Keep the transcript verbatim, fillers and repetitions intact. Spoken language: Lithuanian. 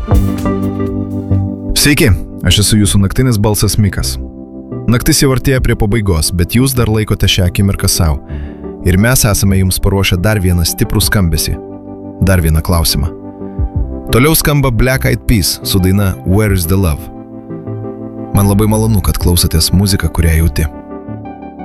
Sveiki, aš esu jūsų naktinis balsas Mikas. Naktis jau artėja prie pabaigos, bet jūs dar laikote šią akimirką savo. Ir mes esame jums paruošę dar vieną stiprų skambesį. Dar vieną klausimą. Toliau skamba Black Eyed Peas su daina Where is the Love. Man labai malonu, kad klausotės muziką, kurią jauti.